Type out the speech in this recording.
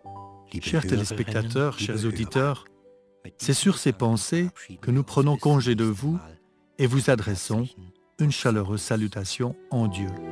Chers téléspectateurs, chers auditeurs, c'est sur ces pensées que nous prenons congé de vous et vous adressons une chaleureuse salutation en Dieu.